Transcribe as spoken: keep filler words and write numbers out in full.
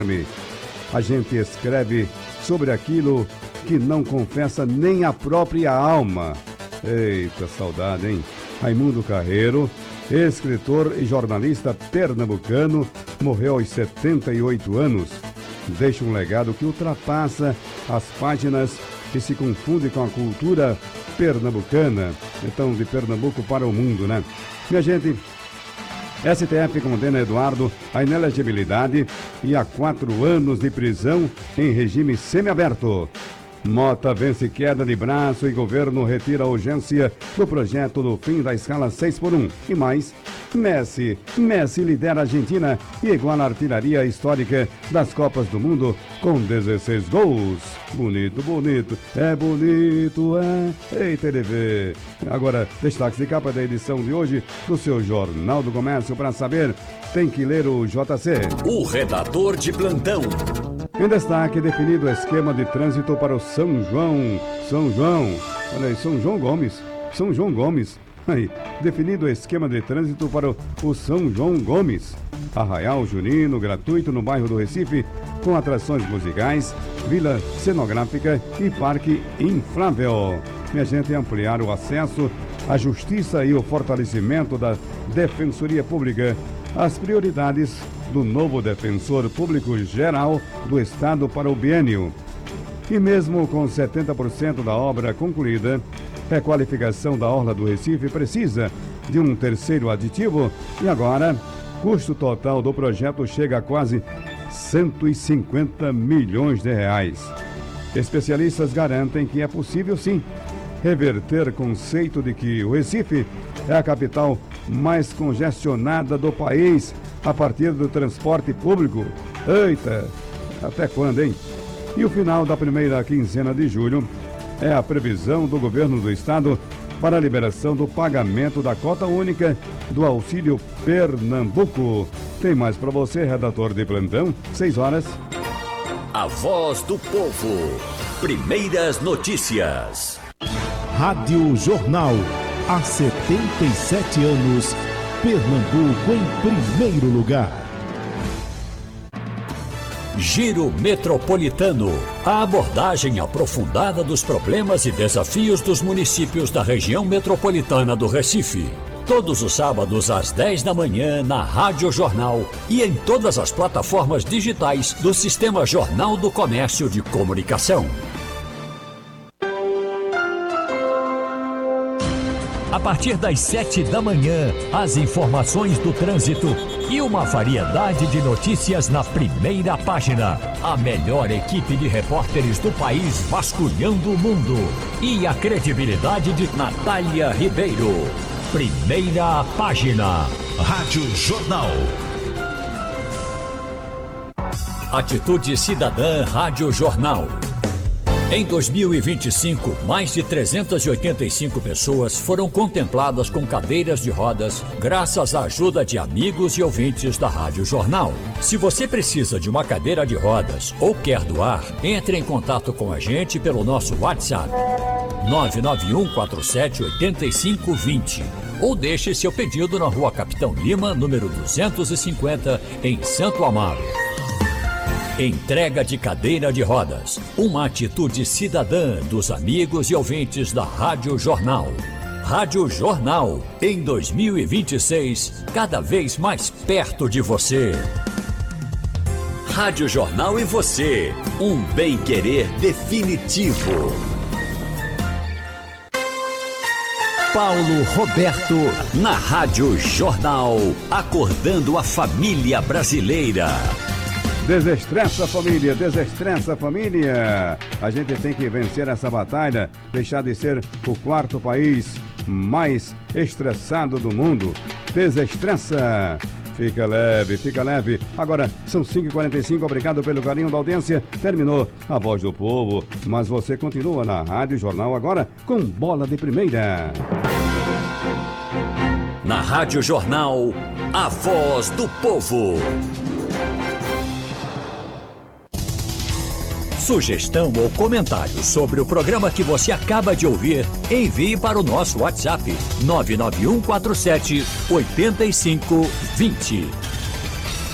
A gente escreve sobre aquilo que não confessa nem a própria alma. Eita, saudade, hein? Raimundo Carreiro, escritor e jornalista pernambucano, morreu aos setenta e oito anos. Deixa um legado que ultrapassa as páginas e se confunde com a cultura pernambucana. Então, de Pernambuco para o mundo, né? Minha gente, S T F condena Eduardo à inelegibilidade e a quatro anos de prisão em regime semiaberto. Mota vence queda de braço e governo retira a urgência do projeto do fim da escala seis por um. E mais, Messi, Messi lidera a Argentina e iguala a artilharia histórica das Copas do Mundo com dezesseis gols. Bonito, bonito, é bonito, é. Ei, T V. Agora, destaques de capa da edição de hoje do seu Jornal do Comércio. Para saber, tem que ler o J C. O redator de plantão. Em destaque, definido o esquema de trânsito para o São João. São João. Olha aí, São João Gomes. São João Gomes. Aí, definido o esquema de trânsito para o, o São João Gomes. Arraial Junino, gratuito no bairro do Recife, com atrações musicais, vila cenográfica e parque inflável. Minha gente, ampliar o acesso à justiça e o fortalecimento da Defensoria Pública. As prioridades do novo Defensor Público Geral do Estado para o biênio. E mesmo com setenta por cento da obra concluída, a requalificação da Orla do Recife precisa de um terceiro aditivo e agora, custo total do projeto chega a quase cento e cinquenta milhões de reais. Especialistas garantem que é possível sim reverter o conceito de que o Recife é a capital mais congestionada do país a partir do transporte público. Eita, até quando, hein? E o final da primeira quinzena de julho é a previsão do governo do estado para a liberação do pagamento da cota única do Auxílio Pernambuco. Tem mais para você, redator de plantão, seis horas. A Voz do Povo. Primeiras notícias. Rádio Jornal. Há setenta e sete anos, Pernambuco em primeiro lugar. Giro Metropolitano. A abordagem aprofundada dos problemas e desafios dos municípios da região metropolitana do Recife. Todos os sábados às dez da manhã na Rádio Jornal e em todas as plataformas digitais do Sistema Jornal do Comércio de Comunicação. A partir das sete da manhã, as informações do trânsito e uma variedade de notícias na primeira página. A melhor equipe de repórteres do país vasculhando o mundo. E a credibilidade de Natália Ribeiro. Primeira página. Rádio Jornal. Atitude Cidadã Rádio Jornal. Em dois mil e vinte e cinco, mais de trezentas e oitenta e cinco pessoas foram contempladas com cadeiras de rodas graças à ajuda de amigos e ouvintes da Rádio Jornal. Se você precisa de uma cadeira de rodas ou quer doar, entre em contato com a gente pelo nosso WhatsApp nove nove um quatro sete oito cinco dois zero ou deixe seu pedido na Rua Capitão Lima, número duzentos e cinquenta, em Santo Amaro. Entrega de cadeira de rodas. Uma atitude cidadã dos amigos e ouvintes da Rádio Jornal. Rádio Jornal, em dois mil e vinte e seis, cada vez mais perto de você. Rádio Jornal e você. Um bem-querer definitivo. Paulo Roberto, na Rádio Jornal, acordando a família brasileira. Desestressa, família, desestressa, família. A gente tem que vencer essa batalha, deixar de ser o quarto país mais estressado do mundo. Desestressa. Fica leve, fica leve. Agora, são cinco e quarenta e cinco, obrigado pelo carinho da audiência. Terminou a Voz do Povo, mas você continua na Rádio Jornal agora com Bola de Primeira. Na Rádio Jornal, a Voz do Povo. Sugestão ou comentário sobre o programa que você acaba de ouvir, envie para o nosso WhatsApp nove nove um quatro sete oito cinco dois zero.